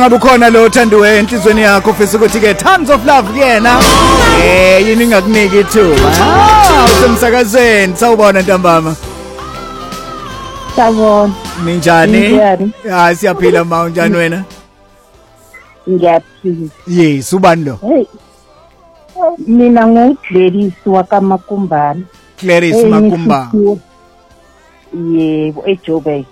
mangabe ukhona lo othandiwe enhlizweni yakho ufisa ukuthi ke tons of love kuyena yini ngakuniki ithuba usemsakazweni sawubona ntambama Sawubona ninjani siyaphila ma unjani wena ngiyaphila yes ubani lo mina nguGladys wakamakumbana Clarice Makumba yebo eJoburg